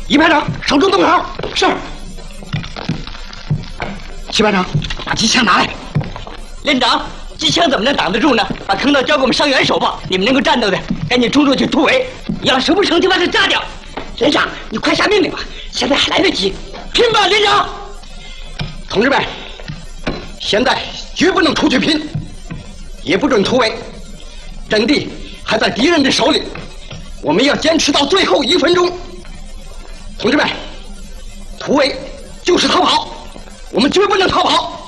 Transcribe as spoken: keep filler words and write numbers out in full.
一排长，守住洞口。是。七排长，把机枪拿来。连长，机枪怎么能挡得住呢？把坑道交给我们伤员守吧。你们能够战斗的，赶紧冲出去突围。要是不成，就把它炸掉。连长，你快下命令吧，现在还来得及。拼吧，连长！同志们，现在绝不能出去拼，也不准突围。阵地还在敌人的手里，我们要坚持到最后一分钟。同志们，突围就是逃跑，我们绝不能逃跑。